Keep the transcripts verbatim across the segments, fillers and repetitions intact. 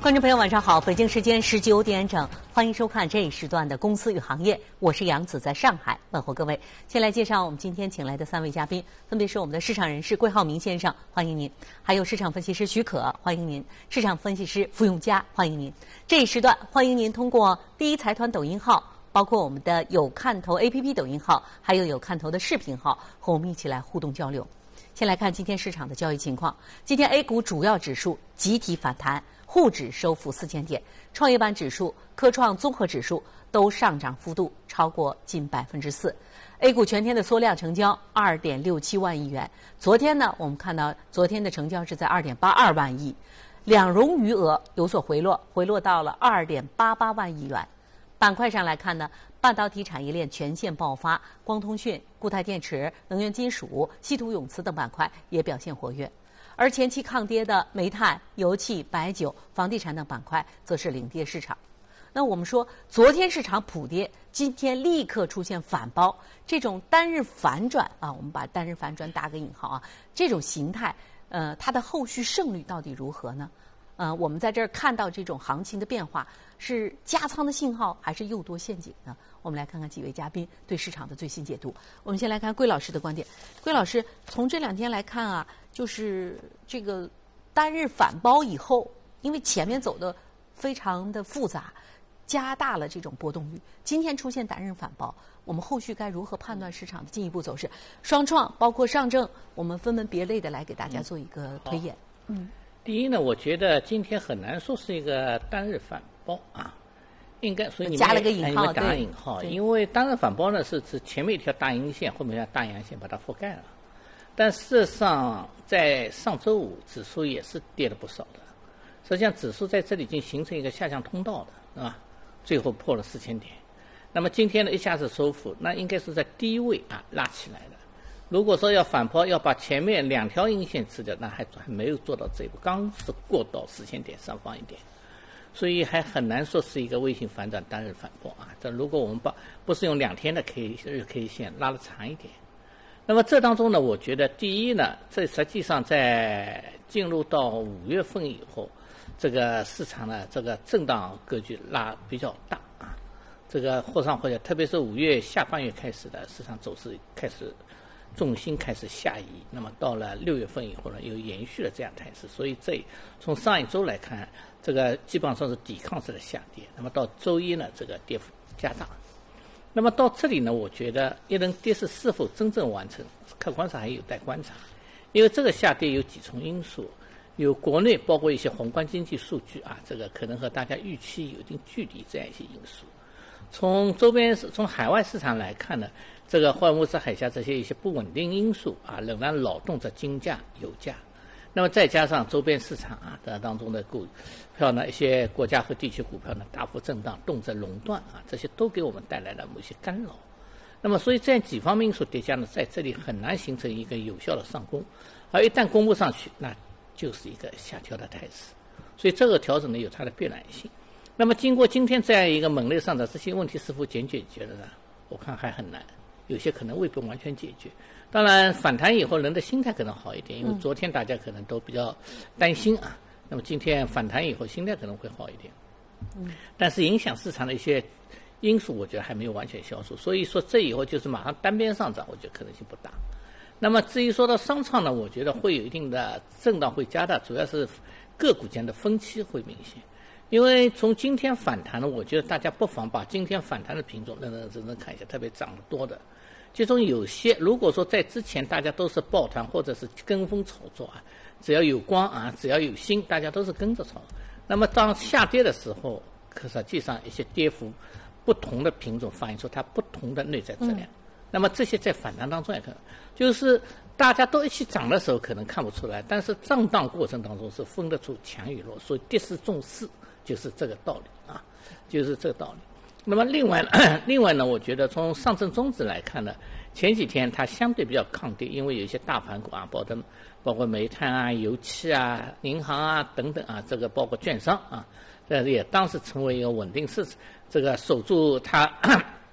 观众朋友，晚上好！北京时间十九点整，欢迎收看这一时段的《公司与行业》，我是杨子，在上海问候各位。先来介绍我们今天请来的三位嘉宾，分别是我们的市场人士桂浩明先生，欢迎您；还有市场分析师许可，欢迎您；市场分析师付永佳，欢迎您。这一时段，欢迎您通过第一财团抖音号，包括我们的有看头 A P P 抖音号，还有有看头的视频号，和我们一起来互动交流。先来看今天市场的交易情况。今天 A 股主要指数集体反弹，沪指收复四千点，创业板指数、科创综合指数都上涨幅度超过近百分之四。A 股全天的缩量成交二点六七万亿元。昨天呢，我们看到昨天的成交是在二点八二万亿，两融余额有所回落，回落到了二点八八万亿元。板块上来看呢，半导体产业链全线爆发，光通讯、固态电池、能源金属、稀土永磁等板块也表现活跃。而前期抗跌的煤炭、油气、白酒、房地产等板块则是领跌市场。那我们说，昨天市场普跌，今天立刻出现反包，这种单日反转啊，我们把单日反转打个引号啊，这种形态，呃，它的后续胜率到底如何呢？呃，我们在这儿看到这种行情的变化，是加仓的信号还是诱多陷阱呢？我们来看看几位嘉宾对市场的最新解读。我们先来看桂老师的观点。桂老师，从这两天来看啊，就是这个单日反包以后，因为前面走的非常的复杂，加大了这种波动率。今天出现单日反包，我们后续该如何判断市场的进一步走势？双创包括上证，我们分门别类的来给大家做一个推演。 嗯。第一呢，我觉得今天很难说是一个单日反包啊，应该所以你们加了个引号， 打引号，因为单日反包呢是指前面一条大阴线，后面一条大阳线把它覆盖了。但事实上，在上周五指数也是跌了不少的，实际上指数在这里已经形成一个下降通道的，啊，最后破了四千点。那么今天呢一下子收复，那应该是在低位啊拉起来的。如果说要反抛，要把前面两条阴线吃掉，那还还没有做到这一步，刚是过到四千点上方一点，所以还很难说是一个微型反转单日反抛啊。这如果我们把不是用两天的 K 日 K 线拉得长一点，那么这当中呢，我觉得第一呢，这实际上在进入到五月份以后，这个市场呢这个震荡格局拉比较大啊，这个或上或下，特别是五月下半月开始的市场走势开始。重心开始下移，那么到了六月份以后呢，又延续了这样态势，所以这从上一周来看，这个基本上是抵抗式的下跌。那么到周一呢，这个跌幅加大。那么到这里呢，我觉得一轮跌势是否真正完成，客观上还有待观察，因为这个下跌有几重因素，有国内包括一些宏观经济数据啊，这个可能和大家预期有一定距离这样一些因素。从周边从海外市场来看呢，这个霍尔木兹海峡这些一些不稳定因素啊，仍然扰动着金价、油价。那么再加上周边市场啊的当中的股票呢，一些国家和地区股票呢大幅震荡，动辄垄断啊，这些都给我们带来了某些干扰。那么所以这样几方面因素叠加呢，在这里很难形成一个有效的上攻，而一旦攻不上去，那就是一个下调的态势。所以这个调整呢有它的必然性。那么经过今天这样一个猛烈上涨，这些问题是否解解决了呢？我看还很难，有些可能未必完全解决。当然反弹以后人的心态可能好一点，因为昨天大家可能都比较担心啊，那么今天反弹以后心态可能会好一点。嗯，但是影响市场的一些因素我觉得还没有完全消除，所以说这以后就是马上单边上涨，我觉得可能性不大。那么至于说到商创呢，我觉得会有一定的震荡会加大，主要是个股间的分歧会明显。因为从今天反弹呢，我觉得大家不妨把今天反弹的品种认认真真看一下，特别涨得多的，其中有些如果说在之前大家都是抱团或者是跟风炒作啊，只要有光啊，只要有新，大家都是跟着炒。那么当下跌的时候，可实际上一些跌幅不同的品种反映出它不同的内在质量。嗯、那么这些在反弹当中也可能，就是大家都一起涨的时候可能看不出来，但是震荡过程当中是分得出强与弱，所以跌势重势。就是这个道理啊，就是这个道理。那么另外呢，另外呢，我觉得从上证综指来看呢，前几天它相对比较抗跌，因为有一些大盘股啊，包括包括煤炭啊、油气啊、银行啊等等啊，这个包括券商啊，这也当时成为一个稳定市，这个守住它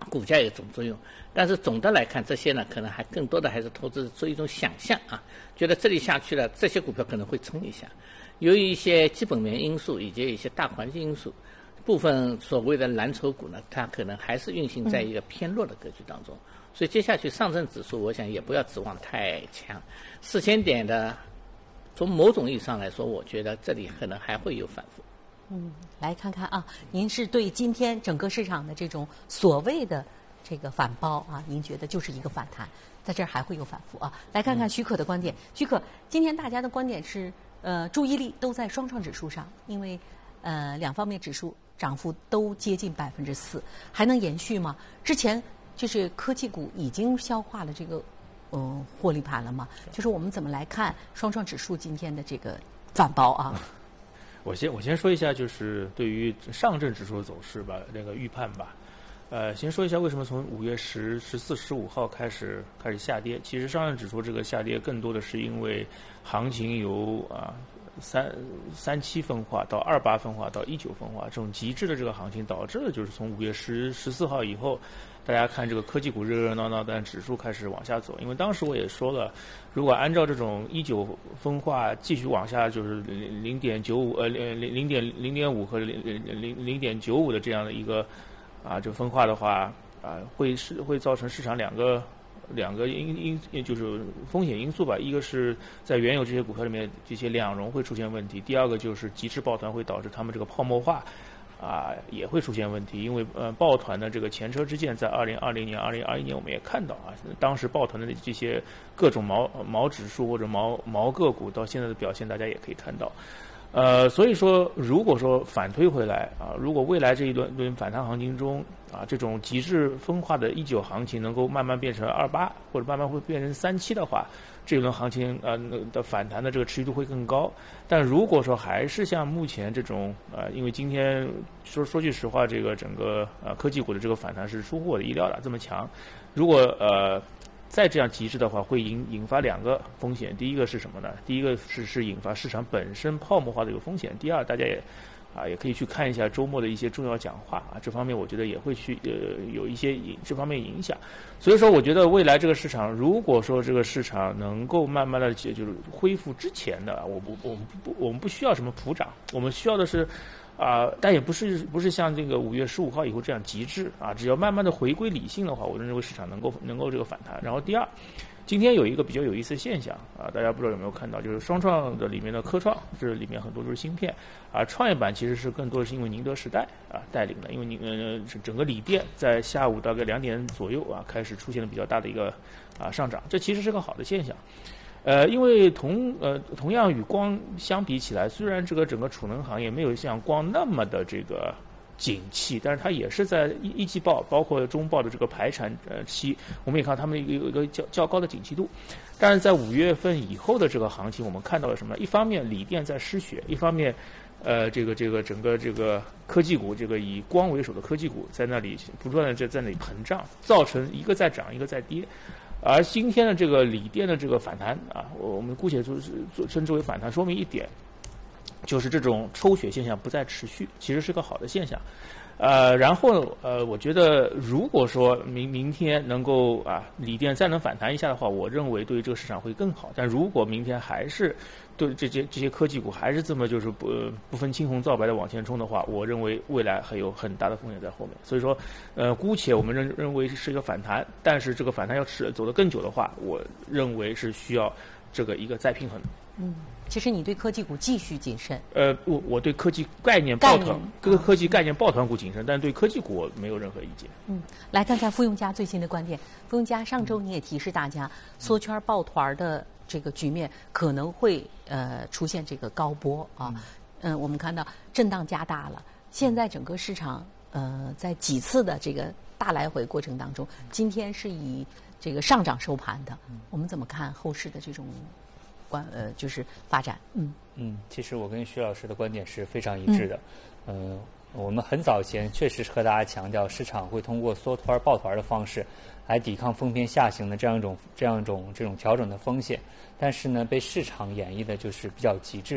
股价有一种作用。但是总的来看，这些呢可能还更多的还是投资做一种想象啊，觉得这里下去了，这些股票可能会冲一下。由于一些基本面因素以及一些大环境因素，部分所谓的蓝筹股呢，它可能还是运行在一个偏弱的格局当中。所以接下去上证指数，我想也不要指望太强，四千点的，从某种意义上来说，我觉得这里可能还会有反复。 嗯，来看看啊，您是对今天整个市场的这种所谓的这个反包啊，您觉得就是一个反弹，在这儿还会有反复啊？来看看许可的观点，许可，今天大家的观点是，呃，注意力都在双创指数上，因为呃两方面指数涨幅都接近百分之四，还能延续吗？之前就是科技股已经消化了这个嗯获利盘了吗？就是我们怎么来看双创指数今天的这个反包啊？ 我先我先说一下，就是对于上证指数的走势吧，那个预判吧。呃，先说一下为什么从五月十、十四、十五号开始开始下跌。其实上证指数这个下跌更多的是因为行情由啊三三七分化到二八分化到一九分化这种极致的这个行情，导致了就是从五月十十四号以后，大家看这个科技股热热闹闹，但指数开始往下走。因为当时我也说了，如果按照这种一九分化继续往下，就是零零点九五呃零零点零点五和零零零点九五的这样的一个啊这个分化的话啊，会是会造成市场两个两个因因就是风险因素吧。一个是在原有这些股票里面这些两融会出现问题，第二个就是极致抱团会导致他们这个泡沫化。啊，也会出现问题，因为呃，抱团的这个前车之鉴，在二零二零年、二零二一年我们也看到啊，当时抱团的这些各种毛毛指数或者毛毛个股，到现在的表现，大家也可以看到。呃，所以说，如果说反推回来啊，如果未来这一轮轮反弹行情中啊，这种极致分化的一九行情能够慢慢变成二八，或者慢慢会变成三七的话，这一轮行情呃的反弹的这个持续度会更高。但如果说还是像目前这种呃，因为今天说说句实话，这个整个呃科技股的这个反弹是出乎我的意料的这么强，如果呃。再这样极致的话，会引引发两个风险。第一个是什么呢？第一个是是引发市场本身泡沫化的一个风险。第二，大家也啊也可以去看一下周末的一些重要讲话啊，这方面我觉得也会去呃有一些影这方面影响。所以说，我觉得未来这个市场，如果说这个市场能够慢慢的就是恢复之前的，我不我们不我们不需要什么普涨，我们需要的是。啊、呃，但也不是不是像这个五月十五号以后这样极致啊，只要慢慢的回归理性的话，我认为市场能够能够这个反弹。然后第二，今天有一个比较有意思的现象啊，大家不知道有没有看到，就是双创的里面的科创，这里面很多都是芯片，啊，创业板其实是更多的是因为宁德时代啊带领的，因为宁呃整个锂电在下午大概两点左右啊开始出现了比较大的一个啊上涨，这其实是个好的现象。呃，因为同呃同样与光相比起来，虽然这个整个储能行业没有像光那么的这个景气，但是它也是在一一季报包括中报的这个排产呃期，我们也看到他们有一个较较高的景气度。但是在五月份以后的这个行情，我们看到了什么？一方面锂电在失血，一方面呃这个这个整个这个科技股，这个以光为首的科技股在那里不断的在在那里膨胀，造成一个在涨，一个在跌。而今天的这个锂电的这个反弹啊，我们姑且就是称之为反弹，说明一点，就是这种抽血现象不再持续，其实是个好的现象。呃，然后呃，我觉得如果说明明天能够啊锂电再能反弹一下的话，我认为对于这个市场会更好。但如果明天还是对这些这些科技股还是这么就是不不分青红皂白的往前冲的话，我认为未来还有很大的风险在后面。所以说，呃，姑且我们认认为是一个反弹，但是这个反弹要持走得更久的话，我认为是需要这个一个再平衡。 嗯。其实你对科技股继续谨慎。 呃，我我对科技概念抱团，各科技概念抱团股谨慎，但是对科技股我没有任何意见。 嗯，来看看傅永嘉最新的观点。傅永嘉上周你也提示大家，缩圈抱团的这个局面可能会呃出现这个高波啊。嗯、呃，我们看到震荡加大了，现在整个市场呃在几次的这个大来回过程当中，今天是以这个上涨收盘的。我们怎么看后市的这种？关呃就是发展，嗯嗯，其实我跟徐老师的观点是非常一致的，嗯、呃，我们很早前确实是和大家强调，市场会通过缩团抱团的方式来抵抗封偏下行的这样一种这样一种这种调整的风险，但是呢，被市场演绎的就是比较极致了。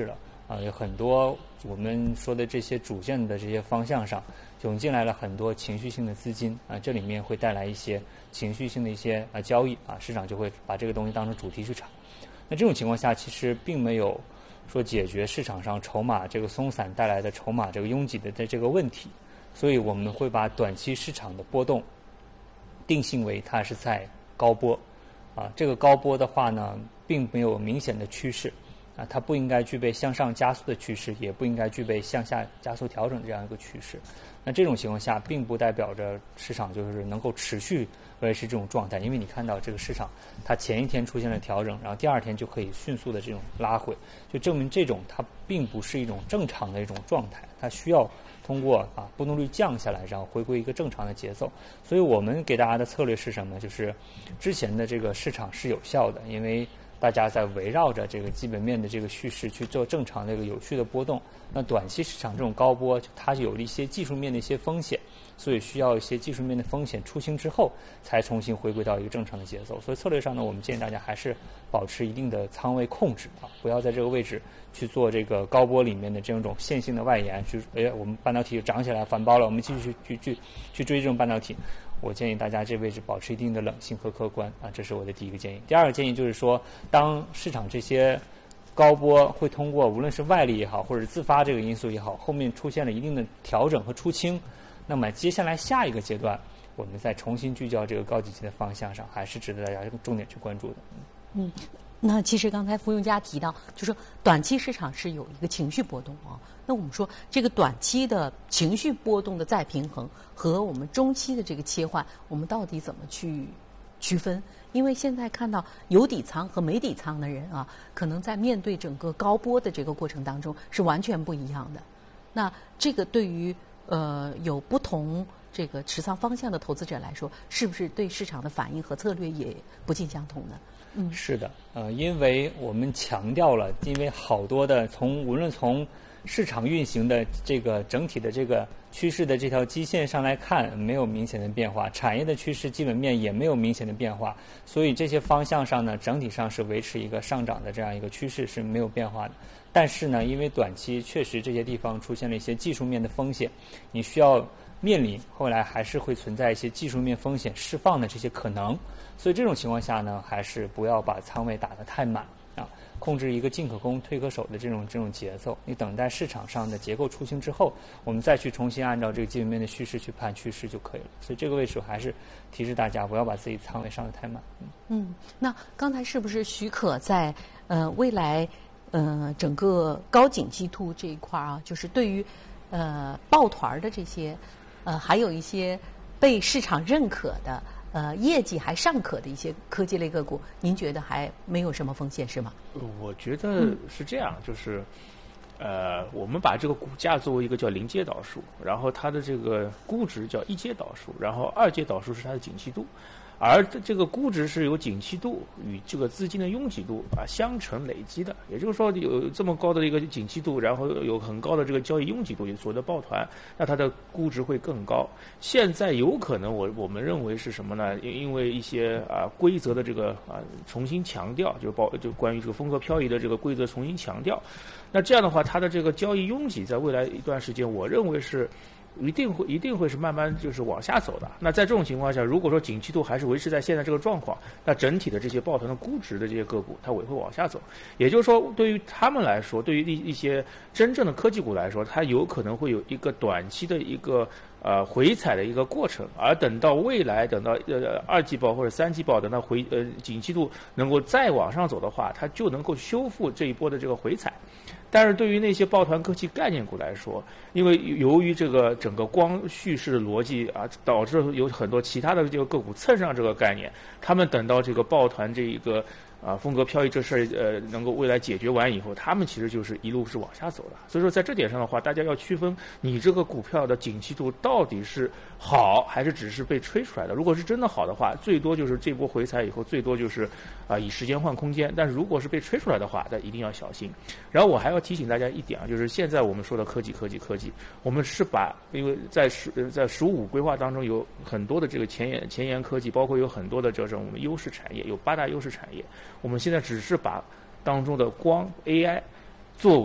啊，有很多我们说的这些主线的这些方向上涌进来了很多情绪性的资金啊，这里面会带来一些情绪性的一些啊交易啊，市场就会把这个东西当成主题去炒。那这种情况下，其实并没有说解决市场上筹码这个松散带来的筹码这个拥挤的这个问题，所以我们会把短期市场的波动定性为它是在高波啊，这个高波的话呢，并没有明显的趋势啊，它不应该具备向上加速的趋势，也不应该具备向下加速调整的这样一个趋势。那这种情况下，并不代表着市场就是能够持续维持这种状态，因为你看到这个市场，它前一天出现了调整，然后第二天就可以迅速的这种拉回，就证明这种它并不是一种正常的一种状态，它需要通过啊波动率降下来，然后回归一个正常的节奏。所以我们给大家的策略是什么？就是之前的这个市场是有效的，因为大家在围绕着这个基本面的这个叙事去做正常的一个有序的波动。那短期市场这种高波，它有一些技术面的一些风险，所以需要一些技术面的风险出清之后，才重新回归到一个正常的节奏。所以策略上呢，我们建议大家还是保持一定的仓位控制啊，不要在这个位置去做这个高波里面的这种线性的外延，去哎我们半导体涨起来反包了，我们继续去去去追这种半导体。我建议大家这位置保持一定的冷静和客观啊，这是我的第一个建议。第二个建议就是说，当市场这些高波会通过无论是外力也好，或者自发这个因素也好，后面出现了一定的调整和出清，那么接下来下一个阶段，我们再重新聚焦这个高基期的方向上，还是值得大家重点去关注的。 嗯。那其实刚才福永家提到，就是说短期市场是有一个情绪波动啊。那我们说这个短期的情绪波动的再平衡和我们中期的这个切换，我们到底怎么去区分？因为现在看到有底仓和没底仓的人啊，可能在面对整个高波的这个过程当中是完全不一样的。那这个对于呃有不同这个持仓方向的投资者来说，是不是对市场的反应和策略也不尽相同呢？嗯， 是的，呃，因为我们强调了，因为好多的从无论从市场运行的这个整体的这个趋势的这条基线上来看，没有明显的变化，产业的趋势基本面也没有明显的变化，所以这些方向上呢，整体上是维持一个上涨的这样一个趋势是没有变化的。但是呢，因为短期确实这些地方出现了一些技术面的风险，你需要面临后来还是会存在一些技术面风险释放的这些可能，所以这种情况下呢，还是不要把仓位打得太满啊，控制一个进可攻退可守的这种这种节奏。你等待市场上的结构出清之后，我们再去重新按照这个基本面的趋势去判趋势就可以了。所以这个位置还是提示大家不要把自己仓位上得太满。 嗯，嗯那刚才是不是许可在呃未来呃整个高景气度这一块啊，就是对于呃抱团的这些呃还有一些被市场认可的呃业绩还尚可的一些科技类个股，您觉得还没有什么风险是吗？ 我觉得是这样，嗯、就是呃我们把这个股价作为一个叫临界导数，然后它的这个估值叫一阶导数，然后二阶导数是它的景气度。而这个估值是由景气度与这个资金的拥挤度啊相乘累积的，也就是说有这么高的一个景气度，然后有很高的这个交易拥挤度，也所谓的抱团，那它的估值会更高。现在有可能我我们认为是什么呢？因为一些啊规则的这个啊重新强调，就包就关于这个风格漂移的这个规则重新强调，那这样的话，它的这个交易拥挤在未来一段时间，我认为是。一定会一定会是慢慢就是往下走的。那在这种情况下，如果说景气度还是维持在现在这个状况，那整体的这些抱团的估值的这些个股，它也会往下走。也就是说，对于他们来说，对于一一些真正的科技股来说，它有可能会有一个短期的一个呃回踩的一个过程，而等到未来等到呃二季报或者三季报，等到回呃景气度能够再往上走的话，它就能够修复这一波的这个回踩。但是对于那些抱团科技概念股来说，因为由于这个整个光叙事的逻辑啊，导致有很多其他的这个个股蹭上这个概念，他们等到这个抱团这一个啊风格漂移这事儿呃能够未来解决完以后，他们其实就是一路是往下走的。所以说在这点上的话，大家要区分你这个股票的景气度到底是好还是只是被吹出来的。如果是真的好的话，最多就是这波回踩以后，最多就是啊以时间换空间。但是如果是被吹出来的话，那一定要小心。然后我还要提醒大家一点啊，就是现在我们说的科技科技科技，我们是把因为在十在十五规划当中有很多的这个前沿前沿科技，包括有很多的这种我们优势产业，有八大优势产业。我们现在只是把当中的光 A I 作为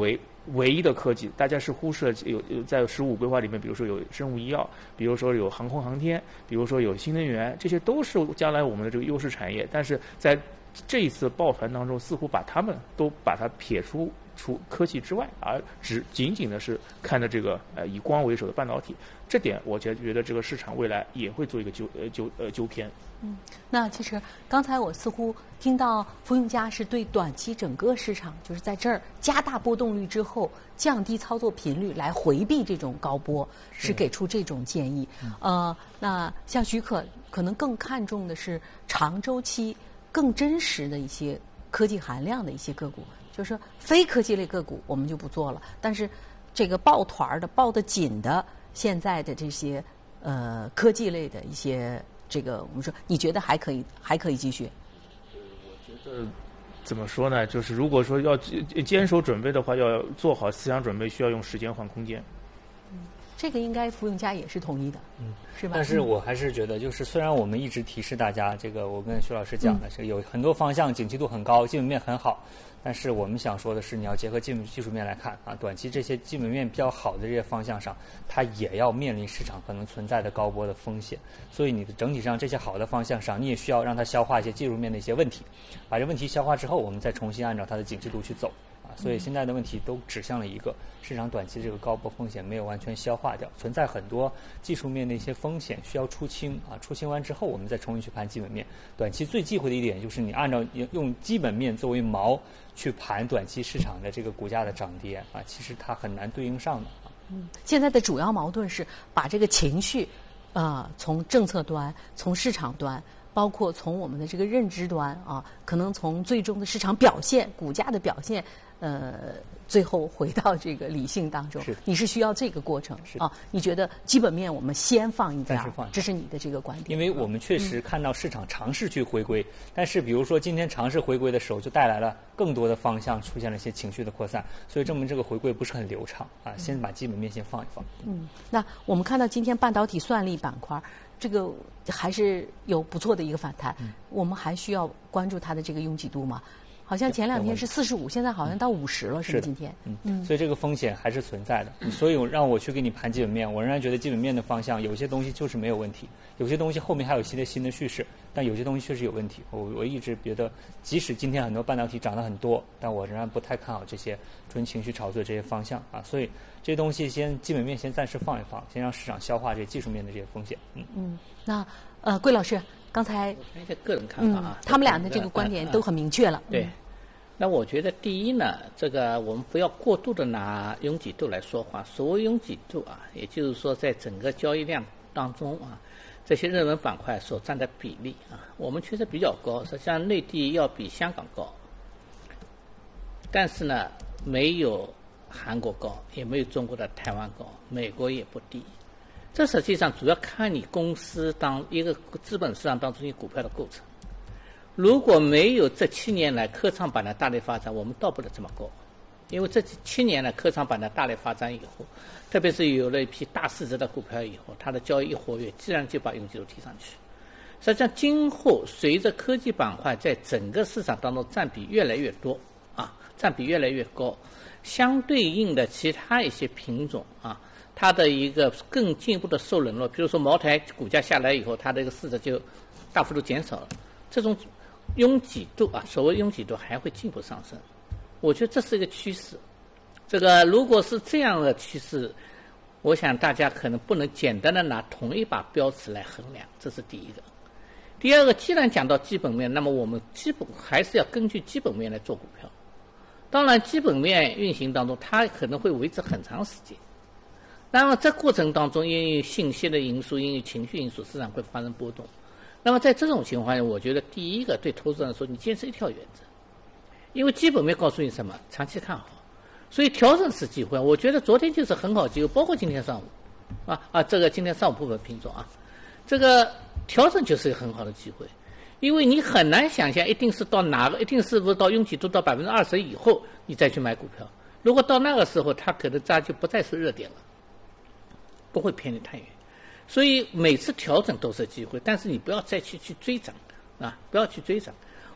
唯一的科技，大家是忽视了有有在“十五”规划里面，比如说有生物医药，比如说有航空航天，比如说有新能源，这些都是将来我们的这个优势产业。但是在这一次抱团当中，似乎把他们都把它撇出除科技之外，而只仅仅的是看着这个呃以光为首的半导体。这点我觉觉得这个市场未来也会做一个纠呃纠呃纠偏。 嗯，那其实刚才我似乎听到福永家是对短期整个市场，就是在这儿加大波动率之后，降低操作频率来回避这种高波，是, 是给出这种建议。嗯、呃，那像许可可能更看重的是长周期、更真实的一些科技含量的一些个股，就是说非科技类个股我们就不做了，但是这个抱团的、抱得紧的，现在的这些呃科技类的一些。这个我们说，你觉得还可以，还可以继续？ 我觉得怎么说呢？就是如果说要坚守准备的话，要做好思想准备，需要用时间换空间。 嗯，这个应该福永家也是同意的，嗯，是吧？ 但是我还是觉得，就是虽然我们一直提示大家，这个我跟徐老师讲的是有很多方向景气度很高，基本面很好。但是我们想说的是，你要结合技技术面来看啊，短期这些基本面比较好的这些方向上，它也要面临市场可能存在的高波的风险。所以你的整体上这些好的方向上，你也需要让它消化一些技术面的一些问题，把这问题消化之后，我们再重新按照它的景气度去走啊。所以现在的问题都指向了一个市场短期这个高波风险没有完全消化掉，存在很多技术面的一些风险需要出清啊。出清完之后，我们再重新去盘基本面。短期最忌讳的一点就是你按照用基本面作为锚。去盘短期市场的这个股价的涨跌啊，其实它很难对应上的啊。 嗯，现在的主要矛盾是把这个情绪，呃，从政策端、从市场端，包括从我们的这个认知端啊，可能从最终的市场表现、股价的表现，呃，最后回到这个理性当中。 是， 你是需要这个过程啊？你觉得基本面我们先放一边，这是你的这个观点？ 因为我们确实看到市场尝试去回归，嗯、但是比如说今天尝试回归的时候，就带来了更多的方向出现了一些情绪的扩散，所以证明这个回归不是很流畅啊。先把基本面先放一放。 嗯，那我们看到今天半导体算力板块。这个还是有不错的一个反弹，嗯、我们还需要关注它的这个拥挤度吗？好像前两天是四十五，现在好像到五十了， 嗯、 是吧？今天， 嗯嗯，所以这个风险还是存在的。嗯、所以让我去给你盘基本面，我仍然觉得基本面的方向有些东西就是没有问题，有些东西后面还有新的新的叙事，但有些东西确实有问题。我我一直觉得，即使今天很多半导体涨得很多，但我仍然不太看好这些纯情绪炒作这些方向啊。所以这些东西先基本面先暂时放一放，先让市场消化这些技术面的这些风险。嗯嗯，那呃，桂老师刚才一些个人看法啊， 嗯、他们俩的这个观点都很明确了。 嗯、对。那我觉得第一呢，这个我们不要过度的拿拥挤度来说话。所谓拥挤度啊，也就是说在整个交易量当中啊，这些热门板块所占的比例啊，我们确实比较高，实际上内地要比香港高，但是呢，没有韩国高，也没有中国的台湾高，美国也不低。这实际上主要看你公司当一个资本市场当中你股票的构成。如果没有这七年来科创板的大力发展，我们到不了这么高。因为这七年来科创板的大力发展以后，特别是有了一批大市值的股票以后，它的交易一活跃，自然就把拥挤度提上去。实际上，今后随着科技板块在整个市场当中占比越来越多啊，占比越来越高，相对应的其他一些品种啊，它的一个更进一步的受冷落，比如说茅台股价下来以后，它的一个市值就大幅度减少了，这种拥挤度啊，所谓拥挤度还会进一步上升，我觉得这是一个趋势。这个如果是这样的趋势，我想大家可能不能简单的拿同一把标尺来衡量，这是第一个。第二个，既然讲到基本面，那么我们基本还是要根据基本面来做股票。当然，基本面运行当中，它可能会维持很长时间。那么在过程当中，因为信息的因素，因为情绪因素，市场会发生波动。那么在这种情况下，我觉得第一个对投资人说，你坚持一条原则，因为基本面告诉你什么，长期看好，所以调整是机会。我觉得昨天就是很好机会，包括今天上午，啊啊，这个今天上午部分品种啊，这个调整就是一个很好的机会，因为你很难想象一定是到哪个，一定是不是到拥挤度到百分之二十以后你再去买股票，如果到那个时候，它可能它就不再是热点了，不会偏离太远。所以每次调整都是机会，但是你不要再去去追涨啊，不要去追涨。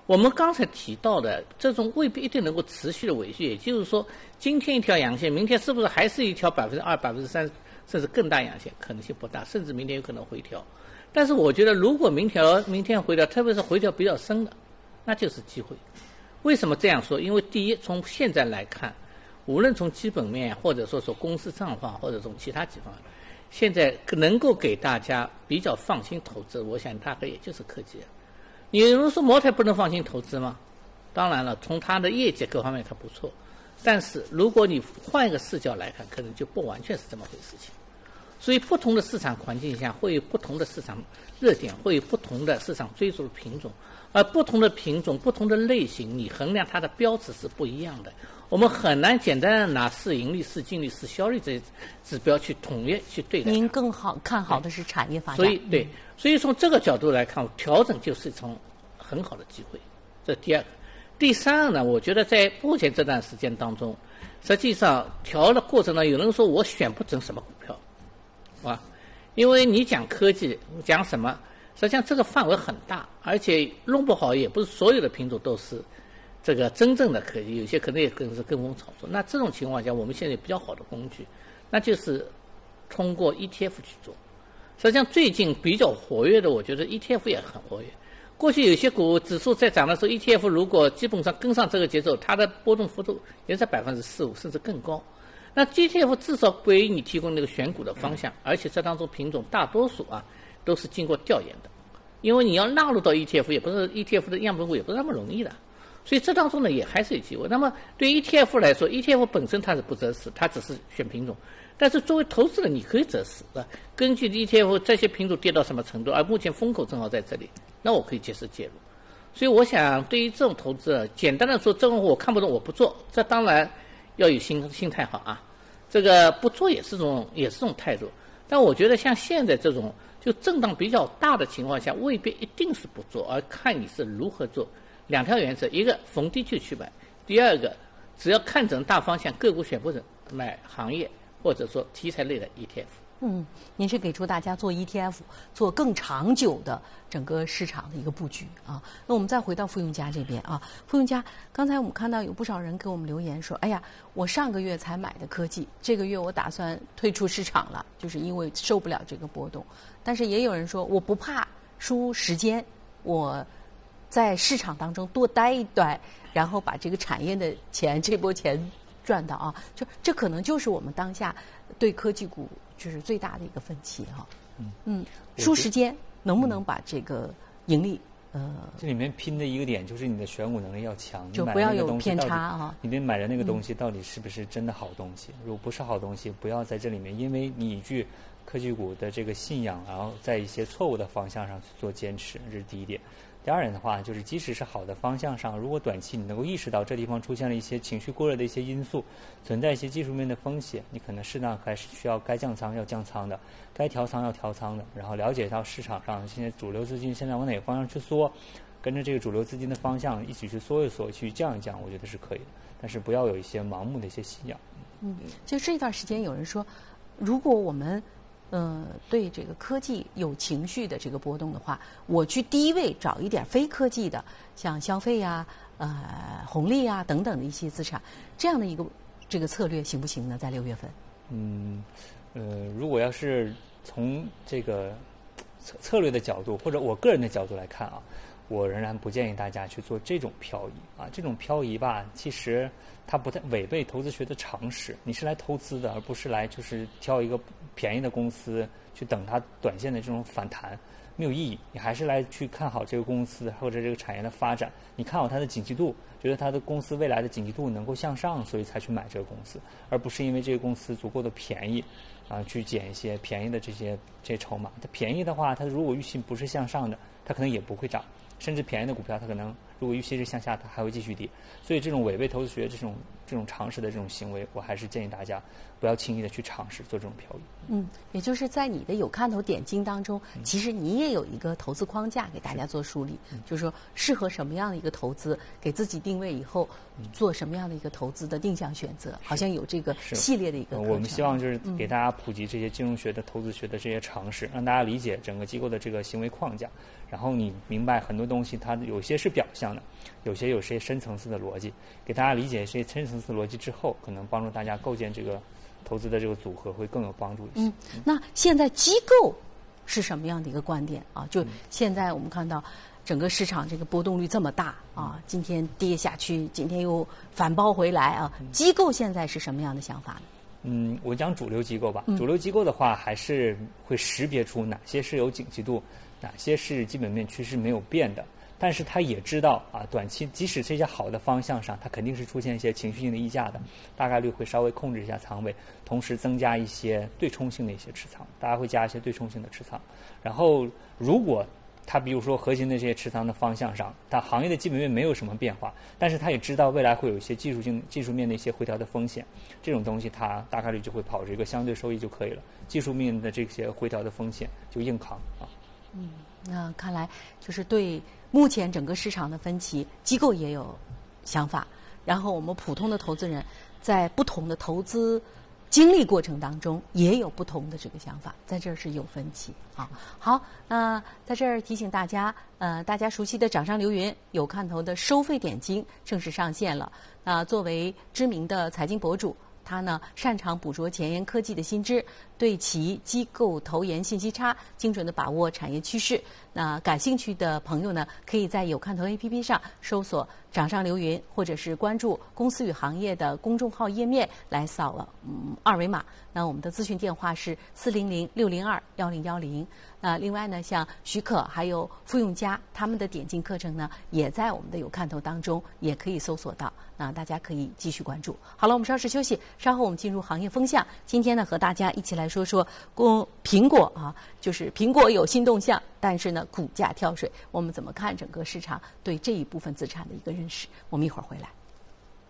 我们刚才提到的这种未必一定能够持续的维续，也就是说，今天一条阳线，明天是不是还是一条百分之二、百分之三，甚至更大阳线？可能性不大，甚至明天有可能回调。但是我觉得，如果明调明天回调，特别是回调比较深的，那就是机会。为什么这样说？因为第一，从现在来看，无论从基本面，或者说说公司账况，或者从其他几方面，现在能够给大家比较放心投资，我想大概也就是科技。你如果说茅台不能放心投资吗？当然了，从它的业绩各方面它不错，但是如果你换一个视角来看，可能就不完全是这么回事情。所以不同的市场环境下会有不同的市场热点，会有不同的市场追逐的品种，而不同的品种、不同的类型，你衡量它的标尺是不一样的。我们很难简单的拿市盈率、市净率、市销率这些指标去统一去对待。 您更好看好的是产业发展。 所以对，所以从这个角度来看，调整就是一种很好的机会。这第二个。第三个呢，我觉得在目前这段时间当中，实际上调的过程呢，有人说我选不准什么股票，啊，因为你讲科技讲什么，实际上这个范围很大，而且弄不好也不是所有的品种都是这个真正的科技，有些可能也更是跟风炒作。那这种情况下，我们现在有比较好的工具，那就是通过 E T F 去做。实际上最近比较活跃的，我觉得 E T F 也很活跃。过去有些股指数在涨的时候 ，E T F 如果基本上跟上这个节奏，它的波动幅度也在百分之四五甚至更高。那 E T F 至少给你提供那个选股的方向，而且这当中品种大多数啊都是经过调研的，因为你要纳入到 E T F， 也不是 E T F 的样本股也不是那么容易的，所以这当中呢也还是有机会。那么对 E T F 来说 ，E T F 本身它是不择时，它只是选品种。但是作为投资人，你可以择时啊，根据 E T F 这些品种跌到什么程度，而目前风口正好在这里，那我可以及时介入。所以我想，对于这种投资，简单的说，这种我看不懂，我不做，这当然要有心心态好啊。这个不做也是种也是种态度。但我觉得像现在这种就震荡比较大的情况下，未必一定是不做，而看你是如何做。两条原则：一个逢低就去买；第二个，只要看准大方向，个股选不准，买行业。或者说题材类的 E T F。 嗯，您是给出大家做 E T F 做更长久的整个市场的一个布局啊。那我们再回到傅用家这边啊，傅用家，刚才我们看到有不少人给我们留言说，哎呀，我上个月才买的科技，这个月我打算退出市场了，就是因为受不了这个波动。但是也有人说，我不怕输时间，我在市场当中多待一待，然后把这个产业的钱，这波钱赚到啊，就这可能就是我们当下对科技股就是最大的一个分歧哈。嗯嗯，输时间能不能把这个盈利呃？ 这里面拼的一个点就是你的选股能力要强， 就不要有偏差啊。 你得买的那个东西到底是不是真的好东西？如果不是好东西，不要在这里面，因为你具科技股的这个信仰，然后在一些错误的方向上去做坚持，这是第一点。第二点的话，就是即使是好的方向上，如果短期你能够意识到这地方出现了一些情绪过热的一些因素，存在一些技术面的风险，你可能适当还是需要该降仓要降仓的，该调仓要调仓的，然后了解到市场上现在主流资金现在往哪个方向去缩，跟着这个主流资金的方向一起去缩一缩，去降一降，我觉得是可以的，但是不要有一些盲目的一些信仰。 嗯，就这段时间有人说，如果我们呃，对这个科技有情绪的这个波动的话，我去低位找一点非科技的，像消费呀、呃红利啊等等的一些资产，这样的一个这个策略行不行呢？在六月份？ 嗯，呃，如果要是从这个策策略的角度，或者我个人的角度来看啊，我仍然不建议大家去做这种漂移啊。这种漂移吧，其实它不太违背投资学的常识。你是来投资的，而不是来就是挑一个便宜的公司去等它短线的这种反弹，没有意义。你还是来去看好这个公司或者这个产业的发展，你看好它的景气度，觉得它的公司未来的景气度能够向上，所以才去买这个公司，而不是因为这个公司足够的便宜啊，去捡一些便宜的这些这些筹码。它便宜的话，它如果预期不是向上的，它可能也不会涨。甚至便宜的股票，它可能如果预期是向下，它还会继续跌。所以这种违背投资学这种这种常识的这种行为，我还是建议大家不要轻易的去尝试做这种漂移。 嗯，也就是在你的有看头点睛当中， 嗯、 其实你也有一个投资框架给大家做梳理，是就是说适合什么样的一个投资，给自己定定位以后，做什么样的一个投资的定向选择？好像有这个系列的一个课程。 我们希望就是给大家普及这些金融学的、投资学的这些常识，让大家理解整个机构的这个行为框架。然后你明白很多东西，它有些是表象的，有些有些深层次的逻辑。给大家理解这些深层次逻辑之后，可能帮助大家构建这个投资的这个组合会更有帮助一些。 嗯，那现在机构是什么样的一个观点啊？就现在我们看到整个市场这个波动率这么大啊，今天跌下去，今天又反包回来啊，机构现在是什么样的想法呢？ 嗯，我讲主流机构吧。主流机构的话，还是会识别出哪些是有景气度，哪些是基本面趋势没有变的。但是他也知道啊，短期即使这些好的方向上，它肯定是出现一些情绪性的溢价的，大概率会稍微控制一下仓位，同时增加一些对冲性的一些持仓，大家会加一些对冲性的持仓。然后如果它比如说核心的这些持仓的方向上，它行业的基本面没有什么变化，但是它也知道未来会有一些技术性、技术面的一些回调的风险，这种东西它大概率就会跑这个相对收益就可以了，技术面的这些回调的风险就硬扛啊。 嗯，那看来就是对目前整个市场的分歧，机构也有想法，然后我们普通的投资人在不同的投资经历过程当中也有不同的这个想法，在这儿是有分歧啊。好，那在这儿提醒大家，呃，大家熟悉的掌上流云有看头的收费点金正式上线了。那、呃、作为知名的财经博主，他呢擅长捕捉前沿科技的新知，对其机构投研信息差精准地把握产业趋势。那感兴趣的朋友呢，可以在有看头 A P P 上搜索掌上流云，或者是关注公司与行业的公众号页面来扫了嗯二维码。那我们的咨询电话是四零零六零二幺零幺零。那另外呢，像许可还有傅永佳他们的点进课程呢，也在我们的有看头当中，也可以搜索到。那大家可以继续关注。好了，我们稍事休息，稍后我们进入行业风向。今天呢，和大家一起来说说公苹果啊，就是苹果有新动向，但是呢，股价跳水，我们怎么看整个市场对这一部分资产的一个认识？我们一会儿回来。